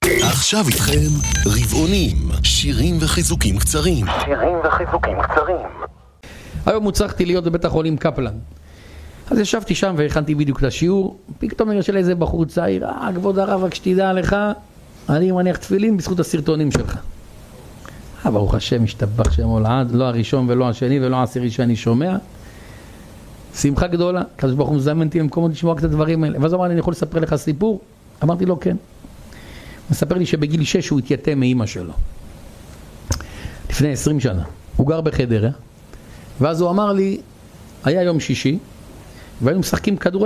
עכשיו איתכם רבעונים, שירים וחיזוקים קצרים. היום הוצרכתי להיות בבית החולים קפלן. אז ישבתי שם והכנתי בדיוק את השיעור. פתאום נראה איזה בחור צעיר, כבוד הרב, רק שתדע לך, אני מניח תפילין בזכות הסרטונים שלך. ברוך השם, השתבח שם הולעד, לא הראשון ולא השני ולא העשירי שאני שומע. שמחה גדולה, כזה ברוך הוא מזמן אותי למקומות לשמוע קצת הדברים האלה. ואז אמר לי, אני יכול לספר לך סיפור? אמרתי לו, כן. הוא מספר לי שבגיל 6 הוא התייתם מאמא שלו. לפני 20 שנה. הוא גר בחדרה. ואז הוא אמר לי, היה יום שישי, והיינו משחקים כדורגל